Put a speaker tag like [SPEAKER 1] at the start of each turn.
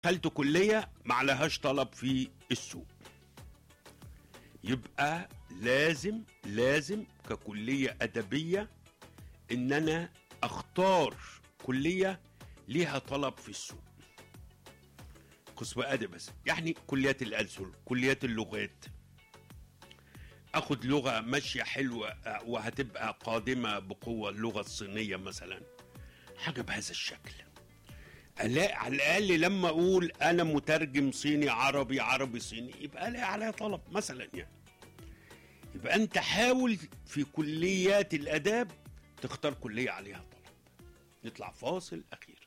[SPEAKER 1] دخلت كلية ما عليهاش طلب في السوق، يبقى لازم ككلية أدبية إن أنا أختار كلية ليها طلب في السوق. قسم أدب بس، يعني كليات الألسن، كليات اللغات، أخد لغة ماشية حلوة وهتبقى قادمة بقوة، اللغة الصينية مثلا، حاجة بهذا الشكل. ألاقي على الأقل لما أقول أنا مترجم صيني عربي، عربي صيني، يبقى ألاقي عليها طلب مثلا. يعني يبقى أنت حاول في كليات الآداب تختار كلية عليها طلب. نطلع فاصل أخير.